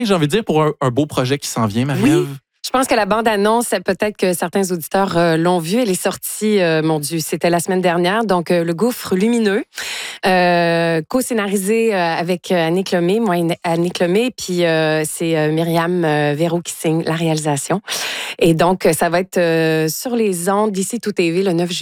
j'ai envie de dire, pour un beau projet qui s'en vient, Marie-Ève. Oui. Je pense que la bande-annonce, peut-être que certains auditeurs l'ont vue. Elle est sortie, mon Dieu, c'était la semaine dernière. Donc, Le Gouffre lumineux, co-scénarisé avec Annick Lemay, moi Annick Lemay, puis c'est Myriam Véro qui signe la réalisation. Et donc, ça va être sur les ondes d'ici tout TV le 9 juillet.